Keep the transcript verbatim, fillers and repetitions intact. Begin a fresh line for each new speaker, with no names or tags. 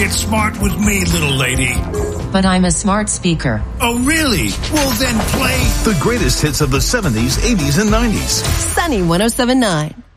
get smart with me, little lady.
But I'm a smart speaker.
Oh, really? Well, then play
the greatest hits of the seventies, eighties, and nineties.
Sunny one oh seven point nine.